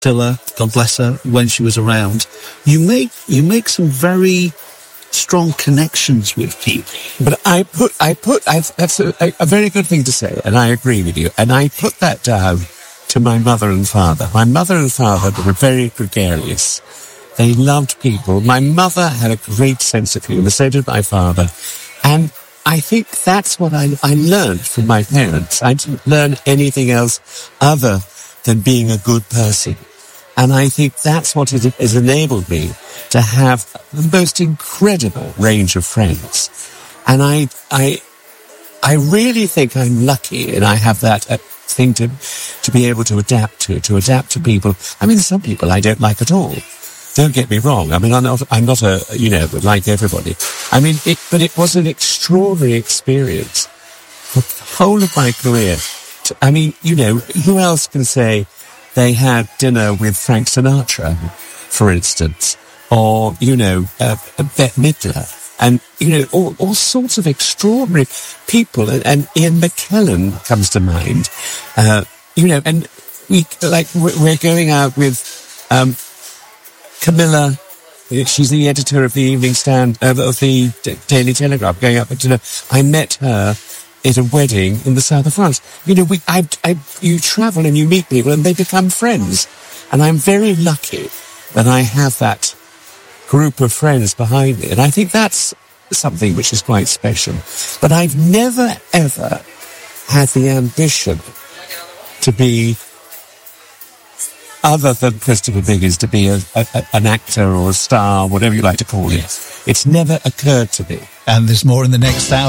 Tiller, God bless her, when she was around, you make some very strong connections with people. But that's a very good thing to say, and I agree with you. And I put that down to my mother and father. My mother and father were very gregarious. They loved people. My mother had a great sense of humour, so did my father. And I think that's what I learned from my parents. I didn't learn anything else other than being a good person. And I think that's what has enabled me to have the most incredible range of friends. And I really think I'm lucky, and I have that thing to be able to adapt to people. I mean, some people I don't like at all. Don't get me wrong. I mean, I'm not like everybody. I mean, but it was an extraordinary experience. The whole of my career. I mean, who else can say they had dinner with Frank Sinatra, for instance, or, Bette Midler, and, all sorts of extraordinary people. And Ian McKellen comes to mind, and we're going out with, Camilla. She's the editor of the Evening Stand, of the Daily Telegraph, going out for dinner. I met her at a wedding in the south of France. You travel and you meet people and they become friends. And I'm very lucky that I have that group of friends behind me. And I think that's something which is quite special. But I've never, ever had the ambition to be, other than Christopher Biggins, to be an actor or a star, whatever you like to call it. It's never occurred to me. And there's more in the next hour.